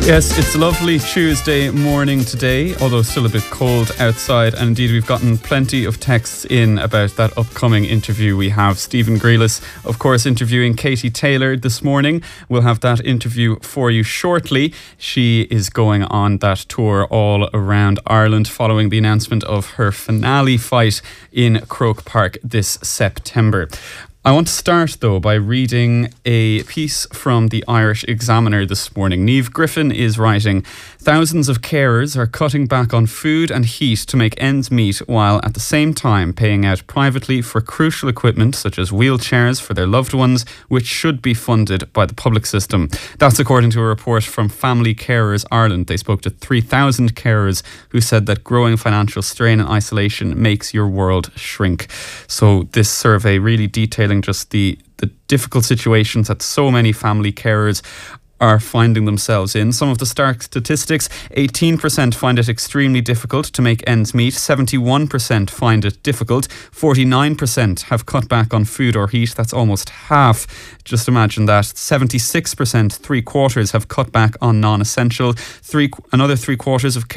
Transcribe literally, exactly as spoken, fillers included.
Yes, it's a lovely Tuesday morning today, although still a bit cold outside. And indeed, we've gotten plenty of texts in about that upcoming interview we have. Stephen Grealis, of course, interviewing Katie Taylor this morning. We'll have that interview for you shortly. She is going on that tour all around Ireland following the announcement of her finale fight in Croke Park this September. I want to start, though, by reading a piece from the Irish Examiner this morning. Niamh Griffin is writing, "Thousands of carers are cutting back on food and heat to make ends meet, while at the same time paying out privately for crucial equipment such as wheelchairs for their loved ones, which should be funded by the public system." That's according to a report from Family Carers Ireland. They spoke to three thousand carers who said that growing financial strain and isolation makes your world shrink. So this survey really detailing just the, the difficult situations that so many family carers are finding themselves in. Some of the stark statistics: eighteen percent find it extremely difficult to make ends meet, seventy-one percent find it difficult, forty-nine percent have cut back on food or heat. That's almost half. Just imagine that. seventy-six percent, three quarters, have cut back on non-essential. Three, another three quarters of